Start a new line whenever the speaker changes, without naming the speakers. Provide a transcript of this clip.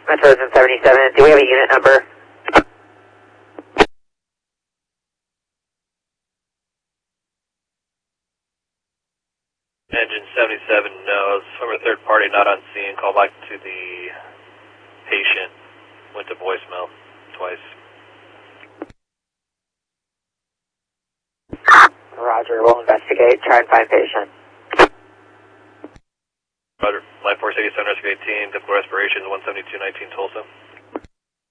Metrozen 77, do we have a unit number?
Engine 77, no. It's from a third party, not on scene. Call back to the patient. Went to voicemail twice.
Roger, we'll investigate. Try and find patient.
Roger. Life Force 87, Rescue 18, difficult respiration, 17219 Tulsa.